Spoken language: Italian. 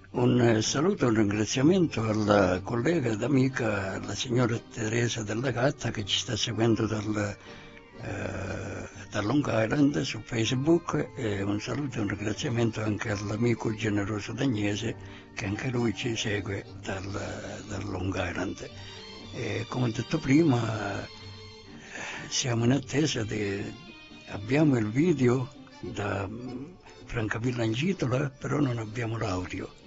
Saluto e un ringraziamento alla collega ed amica, la signora Teresa Della Gatta, che ci sta seguendo da Long Island su Facebook, e un saluto e un ringraziamento anche all'amico generoso Dagnese, che anche lui ci segue dal Long Island. E come detto prima, siamo in attesa abbiamo il video da Francavilla Angitola, però non abbiamo l'audio.